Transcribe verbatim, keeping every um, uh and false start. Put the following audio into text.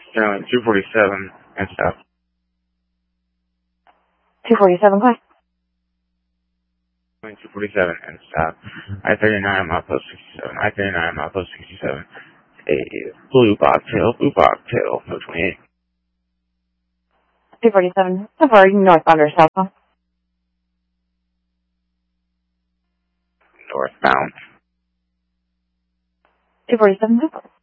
Sterling two forty-seven and stop. two forty-seven, go ahead. two forty-seven and stop. I thirty-nine, milepost sixty-seven. I thirty-nine, milepost sixty-seven. A blue bobtail, blue bobtail, no twenty-eight. two forty-seven, Safari, northbound or southbound? Northbound. two forty-seven,